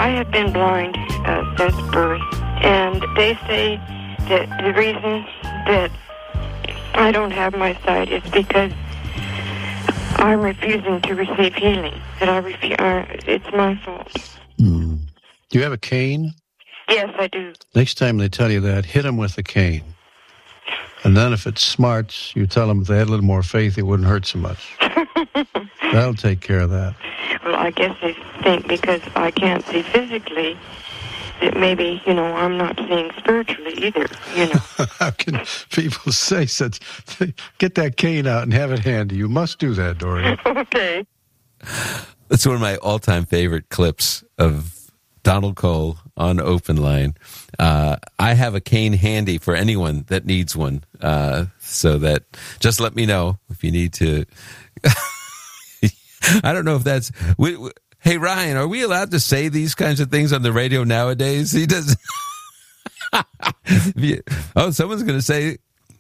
have been blind since birth, and they say that the reason that I don't have my sight is because I'm refusing to receive healing. That it's my fault. Do you have a cane? Yes, I do. Next time they tell you that, hit them with a cane. And then if it's smart, you tell them if they had a little more faith, it wouldn't hurt so much. That'll take care of that. Well, I guess they think because I can't see physically that maybe, I'm not seeing spiritually either, How can people say such? Get that cane out and have it handy. You must do that, Dorian. Okay. That's one of my all-time favorite clips of Donald Cole on Open Line. I have a cane handy for anyone that needs one, so that just let me know if you need to. I don't know if that's... Hey, Ryan, are we allowed to say these kinds of things on the radio nowadays? He does. Someone's going to say,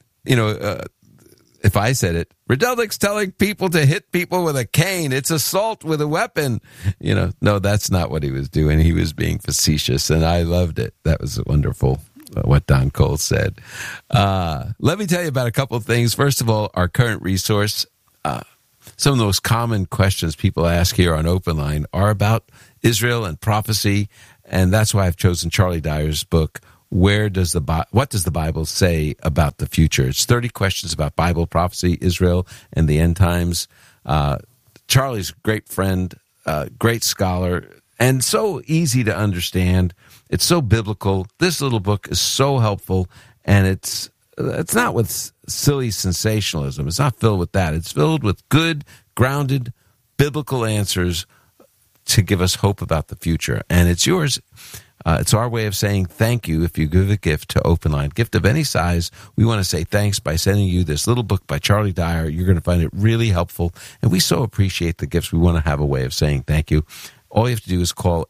if I said it, Rydelnik's telling people to hit people with a cane. It's assault with a weapon. No, that's not what he was doing. He was being facetious, and I loved it. That was wonderful, what Don Cole said. Let me tell you about a couple of things. First of all, our current resource, some of the most common questions people ask here on Open Line are about Israel and prophecy, and that's why I've chosen Charlie Dyer's book, What does the Bible say about the future? It's 30 questions about Bible prophecy, Israel, and the end times. Charlie's a great friend, great scholar, and so easy to understand. It's so biblical. This little book is so helpful, and it's not with silly sensationalism. It's not filled with that. It's filled with good, grounded, biblical answers to give us hope about the future. And it's yours. It's our way of saying thank you if you give a gift to Open Line. Gift of any size, we want to say thanks by sending you this little book by Charlie Dyer. You're going to find it really helpful, and we so appreciate the gifts. We want to have a way of saying thank you. All you have to do is call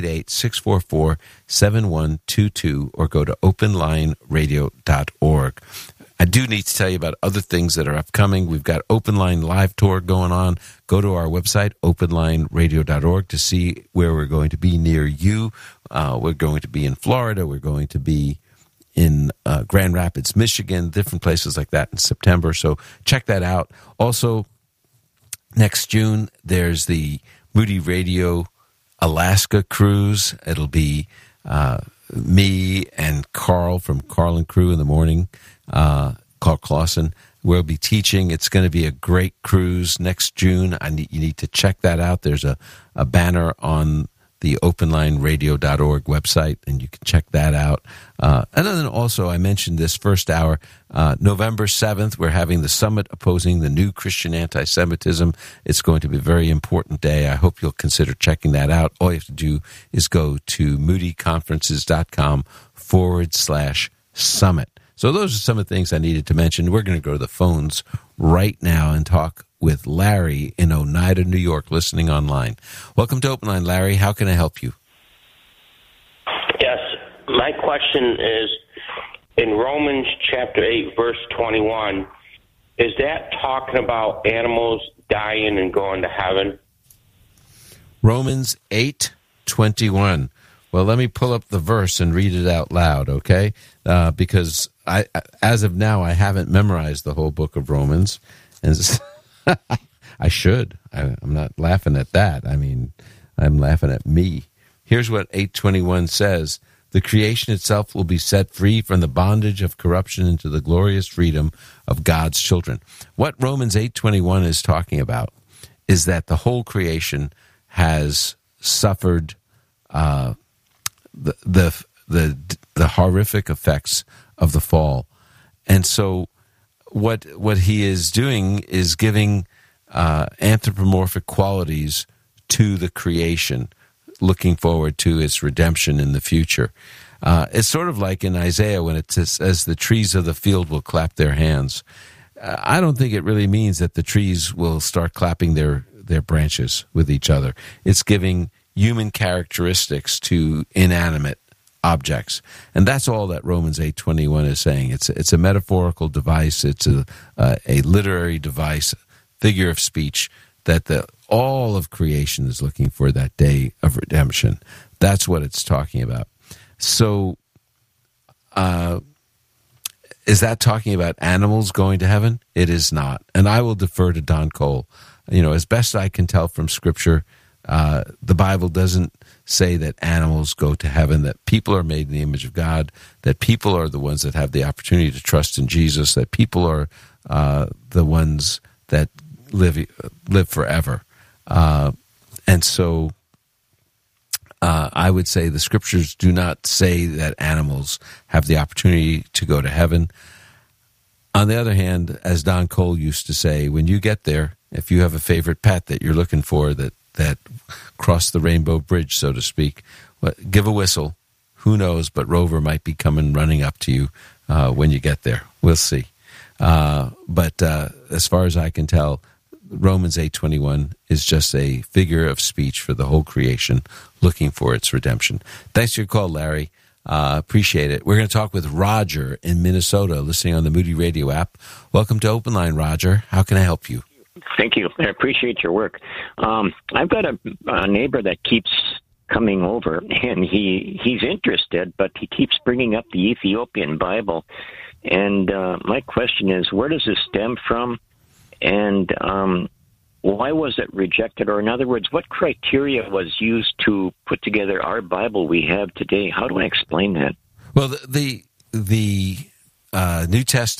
888-644-7122 or go to openlineradio.org. I do need to tell you about other things that are upcoming. We've got Open Line Live Tour going on. Go to our website, openlineradio.org, to see where we're going to be near you. We're going to be in Florida. We're going to be in Grand Rapids, Michigan, different places like that in September. So check that out. Also, next June, there's the Moody Radio Alaska cruise. It'll be me and Carl from Carl and Crew in the morning, Carl Clausen. We'll be teaching. It's going to be a great cruise next June. You need to check that out. There's a banner on the openlineradio.org website, and you can check that out. And then also, I mentioned this first hour, November 7th, we're having the summit opposing the new Christian anti-Semitism. It's going to be a very important day. I hope you'll consider checking that out. All you have to do is go to moodyconferences.com/summit. So those are some of the things I needed to mention. We're going to go to the phones right now and talk with Larry in Oneida, New York, listening online. Welcome to Open Line, Larry. How can I help you? Yes, my question is, in Romans chapter 8, verse 21, is that talking about animals dying and going to heaven? Romans 8:21. Well, let me pull up the verse and read it out loud, okay? Because as of now, I haven't memorized the whole book of Romans. And I should. I'm not laughing at that. I mean, I'm laughing at me. Here's what 8:21 says. The creation itself will be set free from the bondage of corruption into the glorious freedom of God's children. What Romans 8:21 is talking about is that the whole creation has suffered the horrific effects of the fall. And so what he is doing is giving anthropomorphic qualities to the creation, looking forward to its redemption in the future. It's sort of like in Isaiah when it says the trees of the field will clap their hands. I don't think it really means that the trees will start clapping their branches with each other. It's giving human characteristics to inanimate objects. And that's all that Romans 8:21 is saying. It's a metaphorical device. It's a literary device, figure of speech, that all of creation is looking for that day of redemption. That's what it's talking about. So, is that talking about animals going to heaven? It is not. And I will defer to Don Cole. As best I can tell from Scripture, the Bible doesn't say that animals go to heaven, that people are made in the image of God, that people are the ones that have the opportunity to trust in Jesus, that people are the ones that live forever. And so I would say the Scriptures do not say that animals have the opportunity to go to heaven. On the other hand, as Don Cole used to say, when you get there, if you have a favorite pet that you're looking for that crossed the rainbow bridge, so to speak, give a whistle. Who knows, but Rover might be coming running up to you when you get there. We'll see. But as far as I can tell, Romans 8:21 is just a figure of speech for the whole creation looking for its redemption. Thanks for your call, Larry. Appreciate it. We're going to talk with Roger in Minnesota, listening on the Moody Radio app. Welcome to Open Line, Roger. How can I help you? Thank you. I appreciate your work. I've got a neighbor that keeps coming over, and he's interested, but he keeps bringing up the Ethiopian Bible. And my question is, where does this stem from? And why was it rejected? Or in other words, what criteria was used to put together our Bible we have today? How do I explain that? Well, the New Testament